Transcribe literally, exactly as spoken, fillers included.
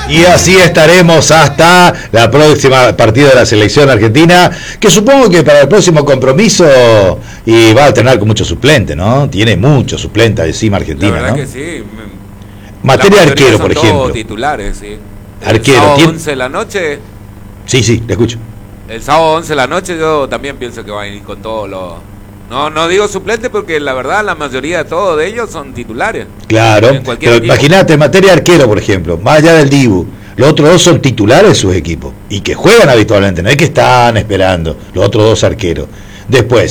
Y así estaremos hasta la próxima partida de la selección argentina, que supongo que para el próximo compromiso y va a alternar con muchos suplentes, ¿no? Tiene muchos suplentes encima Argentina, la verdad, ¿no? que sí. Materia arquero, por ejemplo. Titulares, sí. Arquero. El sábado ¿tiene? once de la noche. Sí, sí, le escucho. El sábado once de la noche yo también pienso que va a ir con todos los... No, no digo suplente porque la verdad la mayoría de todos de ellos son titulares. Claro, pero imagínate, en materia arquero, por ejemplo, más allá del Dibu, los otros dos son titulares de sus equipos y que juegan habitualmente, no es que están esperando los otros dos arqueros. Después,